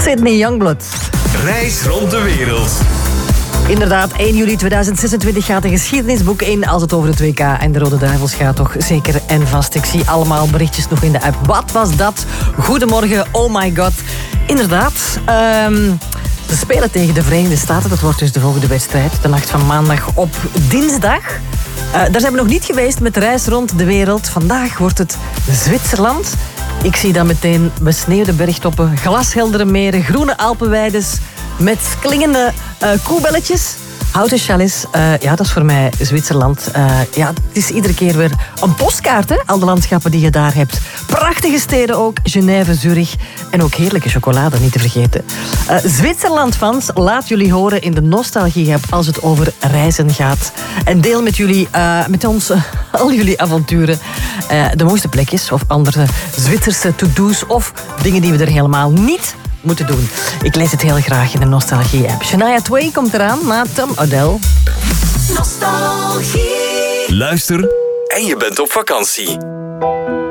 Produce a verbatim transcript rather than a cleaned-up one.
Sydney Youngblood. Reis rond de wereld. Inderdaad, één juli tweeduizend zesentwintig gaat de geschiedenisboeken in als het over het W K en de Rode Duivels gaat, toch zeker en vast. Ik zie allemaal berichtjes nog in de app. Wat was dat? Goedemorgen, oh my god. Inderdaad, um, ze spelen tegen de Verenigde Staten. Dat wordt dus de volgende wedstrijd, de nacht van maandag op dinsdag. Uh, daar zijn we nog niet geweest met de reis rond de wereld. Vandaag wordt het Zwitserland. Ik zie dan meteen besneeuwde bergtoppen, glasheldere meren, groene Alpenweides met klingende uh, koebelletjes. Houten chalets, uh, ja, dat is voor mij Zwitserland. Uh, ja, het is iedere keer weer een postkaart, hè? Al de landschappen die je daar hebt. Prachtige steden ook, Genève, Zurich en ook heerlijke chocolade, niet te vergeten. Uh, Zwitserland-fans, laat jullie horen in de Nostalgie-app als het over reizen gaat. En deel met jullie, uh, met ons, uh, al jullie avonturen. Uh, de mooiste plekjes of andere Zwitserse to-do's of dingen die we er helemaal niet moeten doen. Ik lees het heel graag in de Nostalgie-app. Shania Twain komt eraan na Tom Odell. Nostalgie. Luister en je bent op vakantie.